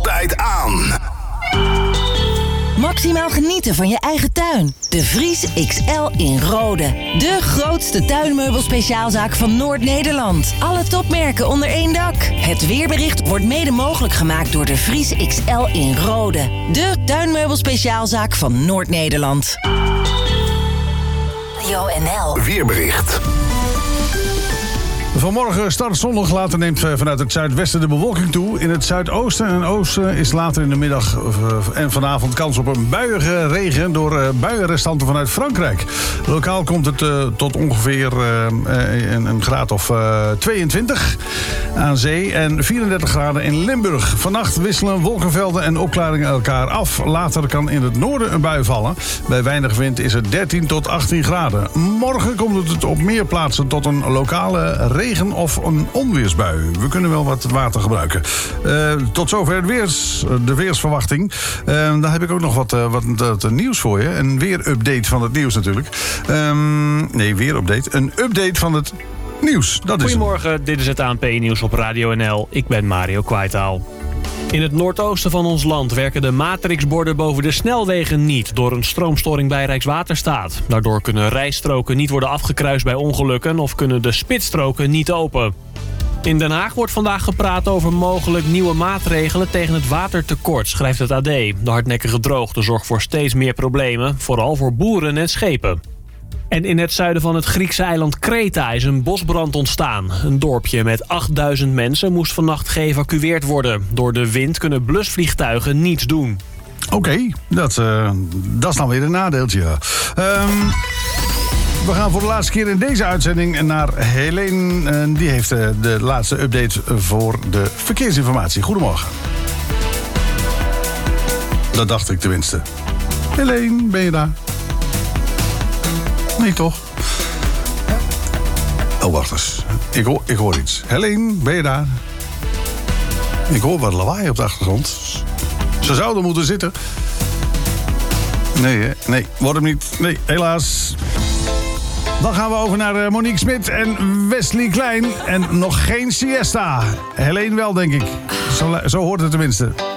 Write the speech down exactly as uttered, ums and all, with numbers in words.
altijd aan. Maximaal genieten van je eigen tuin. De Vries X L in Rode. De grootste tuinmeubelspeciaalzaak van Noord-Nederland. Alle topmerken onder één dak. Het weerbericht wordt mede mogelijk gemaakt door de Vries X L in Rode. De tuinmeubelspeciaalzaak van Noord-Nederland. Radio N L. Weerbericht. Vanmorgen start zonnig, later neemt vanuit het zuidwesten de bewolking toe. In het zuidoosten en oosten is later in de middag en vanavond kans op een buiige regen door buienrestanten vanuit Frankrijk. Lokaal komt het uh, tot ongeveer uh, een, een graad of uh, tweeëntwintig aan zee en vierendertig graden in Limburg. Vannacht wisselen wolkenvelden en opklaringen elkaar af. Later kan in het noorden een bui vallen. Bij weinig wind is het dertien tot achttien graden. Morgen komt het op meer plaatsen tot een lokale regen. Regen of een onweersbui. We kunnen wel wat water gebruiken. Uh, tot zover het weers, de weersverwachting. Uh, dan heb ik ook nog wat, uh, wat, wat nieuws voor je. Een weerupdate van het nieuws natuurlijk. Um, nee, weerupdate. Een update van het nieuws. Dat Goedemorgen, is dit is het A N P-nieuws op Radio N L. Ik ben Mario Kwaitaal. In het noordoosten van ons land werken de matrixborden boven de snelwegen niet door een stroomstoring bij Rijkswaterstaat. Daardoor kunnen rijstroken niet worden afgekruist bij ongelukken of kunnen de spitsstroken niet open. In Den Haag wordt vandaag gepraat over mogelijk nieuwe maatregelen tegen het watertekort, schrijft het A D. De hardnekkige droogte zorgt voor steeds meer problemen, vooral voor boeren en schepen. En in het zuiden van het Griekse eiland Kreta is een bosbrand ontstaan. Een dorpje met achtduizend mensen moest vannacht geëvacueerd worden. Door de wind kunnen blusvliegtuigen niets doen. Oké, okay, dat, uh, dat is dan weer een nadeeltje. Um, we gaan voor de laatste keer in deze uitzending naar Helene. Uh, die heeft uh, de laatste update voor de verkeersinformatie. Goedemorgen. Dat dacht ik tenminste. Helene, ben je daar? Nee, toch? Oh, wacht eens. Ik hoor, ik hoor iets. Helene, ben je daar? Ik hoor wat lawaai op de achtergrond. Ze zouden moeten zitten. Nee, hè? Nee, wordt hem niet. Nee, helaas. Dan gaan we over naar Monique Smit en Wesley Klein. En nog geen siesta. Helene wel, denk ik. Zo, zo hoort het tenminste.